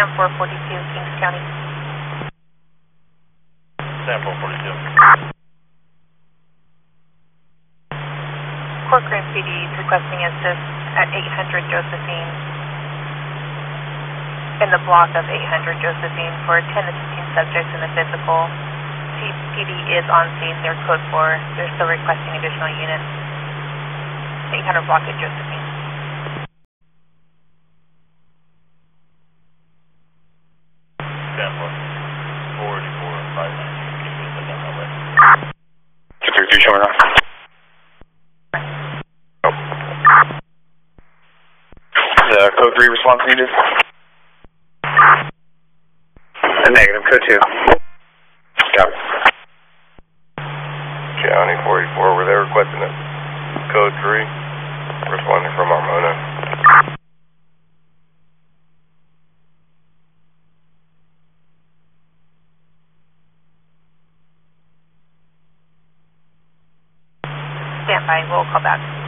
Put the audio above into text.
Sam 442, Kings County. Sam 442. Corcoran PD is requesting assist at 800 Josephine, in the block of 800 Josephine for 10 to 15 subjects in the physical. CPD is on scene, they're code 4. They're still requesting additional units. 800 block of Josephine. Sam 44, 519. Keep it down that way. 232 showing up. Code 3 response needed. Negative, code 2. Copy. County 44, were they requesting it? Code 3, responding from Armona. Stand by, we'll call back.